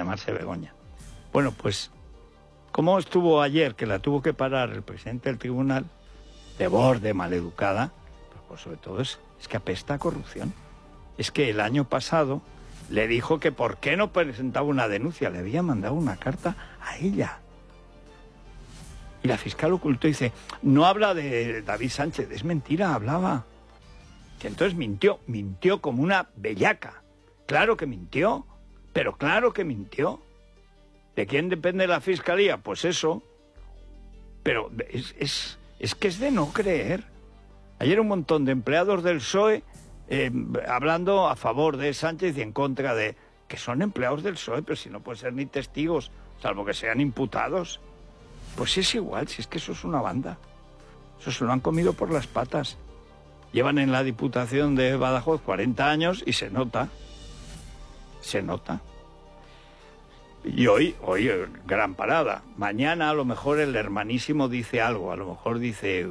llamarse Begoña. Bueno, pues, ¿cómo estuvo ayer que la tuvo que parar el presidente del tribunal? De borde, maleducada, pues sobre todo es que apesta a corrupción. Es que el año pasado le dijo que por qué no presentaba una denuncia, le había mandado una carta a ella. Y la fiscal ocultó y dice, no habla de David Sánchez, es mentira, hablaba. Que entonces mintió como una bellaca. Claro que mintió, pero claro que mintió. ¿De quién depende la fiscalía? Pues eso. Pero es que es de no creer. Ayer un montón de empleados del PSOE hablando a favor de Sánchez y en contra de... Que son empleados del PSOE, pero si no pueden ser ni testigos, salvo que sean imputados. Pues es igual, si es que eso es una banda. Eso se lo han comido por las patas. Llevan en la Diputación de Badajoz 40 años y se nota. Se nota. Y hoy gran parada. Mañana a lo mejor el hermanísimo dice algo, a lo mejor dice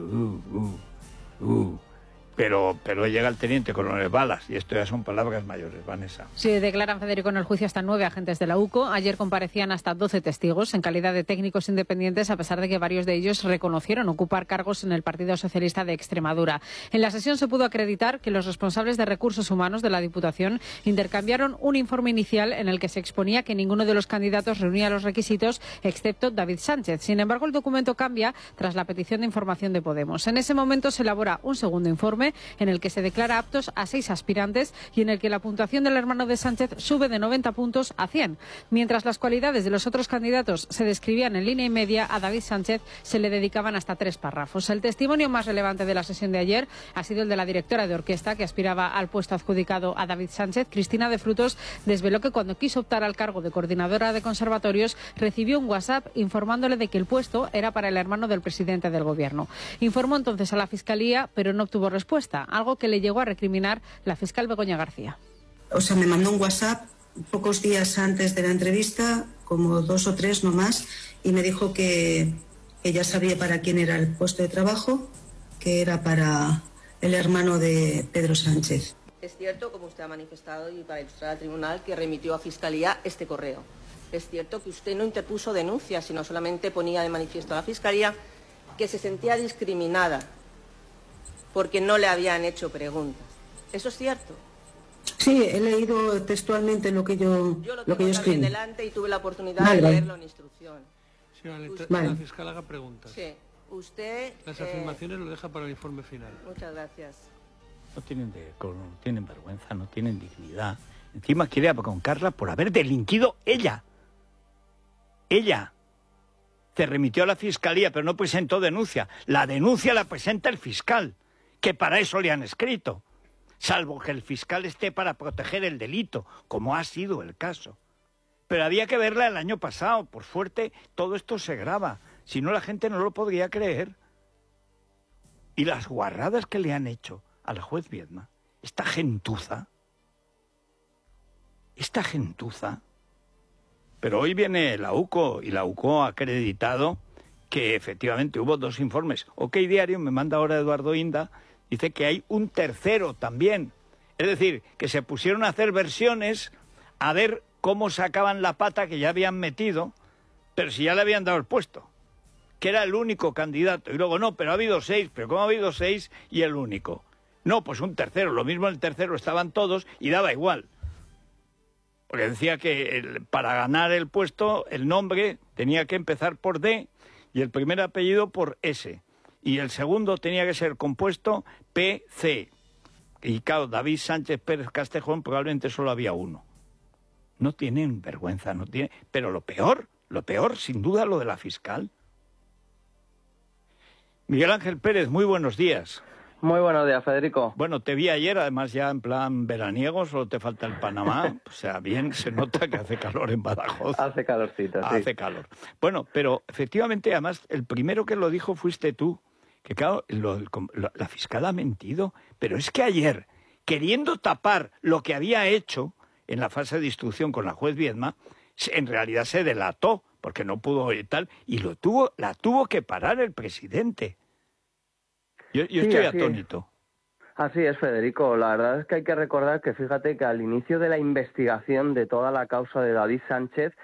pero llega el teniente coronel Balas, y esto ya son palabras mayores, Vanessa. Sí, declaran, Federico, en el juicio hasta 9 agentes de la UCO. Ayer comparecían hasta 12 testigos en calidad de técnicos independientes, a pesar de que varios de ellos reconocieron ocupar cargos en el Partido Socialista de Extremadura. En la sesión se pudo acreditar que los responsables de recursos humanos de la Diputación intercambiaron un informe inicial en el que se exponía que ninguno de los candidatos reunía los requisitos, excepto David Sánchez. Sin embargo, el documento cambia tras la petición de información de Podemos. En ese momento se elabora un segundo informe en el que se declara aptos a 6 aspirantes y en el que la puntuación del hermano de Sánchez sube de 90 puntos a 100. Mientras las cualidades de los otros candidatos se describían en línea y media, a David Sánchez se le dedicaban hasta 3 párrafos. El testimonio más relevante de la sesión de ayer ha sido el de la directora de orquesta que aspiraba al puesto adjudicado a David Sánchez. Cristina de Frutos desveló que cuando quiso optar al cargo de coordinadora de conservatorios recibió un WhatsApp informándole de que el puesto era para el hermano del presidente del gobierno. Informó entonces a la Fiscalía, pero no obtuvo respuesta, algo que le llegó a recriminar la fiscal Begoña García. O sea, me mandó un WhatsApp pocos días antes de la entrevista, como 2 o 3 no más, y me dijo que ella sabía para quién era el puesto de trabajo, que era para el hermano de Pedro Sánchez. Es cierto, como usted ha manifestado y para ilustrar al tribunal, que remitió a Fiscalía este correo. Es cierto que usted no interpuso denuncia, sino solamente ponía de manifiesto a la Fiscalía que se sentía discriminada porque no le habían hecho preguntas. ¿Eso es cierto? Sí, he leído textualmente lo que yo escribí. Delante y tuve la oportunidad de leerlo en instrucción. Señora, la fiscal haga preguntas. Sí. Usted... Las afirmaciones lo deja para el informe final. Muchas gracias. No tienen vergüenza, no tienen dignidad. Encima quiere con Carla por haber delinquido ella. Ella. Se remitió a la Fiscalía, pero no presentó denuncia. La denuncia la presenta el fiscal, que para eso le han escrito. Salvo que el fiscal esté para proteger el delito, como ha sido el caso. Pero había que verla el año pasado. Por suerte, todo esto se graba. Si no, la gente no lo podría creer. Y las guarradas que le han hecho a la juez Viedma, esta gentuza. Pero hoy viene la UCO, y la UCO ha acreditado que efectivamente hubo 2 informes. OK Diario me manda ahora Eduardo Inda, dice que hay un tercero también. Es decir, que se pusieron a hacer versiones a ver cómo sacaban la pata que ya habían metido, pero si ya le habían dado el puesto, que era el único candidato. Y luego, no, pero ha habido 6, pero ¿cómo ha habido 6 y el único? No, pues un tercero, lo mismo el tercero estaban todos y daba igual. Porque decía que para ganar el puesto, el nombre tenía que empezar por D y el primer apellido por S. Y el segundo tenía que ser compuesto PC. Y claro, David Sánchez Pérez Castejón probablemente solo había uno. No tienen vergüenza, no tienen... Pero lo peor, sin duda, lo de la fiscal. Miguel Ángel Pérez, muy buenos días. Muy buenos días, Federico. Bueno, te vi ayer, además ya en plan veraniego, solo te falta el Panamá. O sea, bien, se nota que hace calor en Badajoz. Hace calorcito, sí. Hace calor. Bueno, pero efectivamente, además, el primero que lo dijo fuiste tú. Que claro, la fiscal ha mentido. Pero es que ayer, queriendo tapar lo que había hecho en la fase de instrucción con la juez Viedma, en realidad se delató, porque no pudo y tal, y la tuvo que parar el presidente. Yo sí, estoy atónito. Así es, Federico. La verdad es que hay que recordar que, fíjate, que al inicio de la investigación de toda la causa de David Sánchez,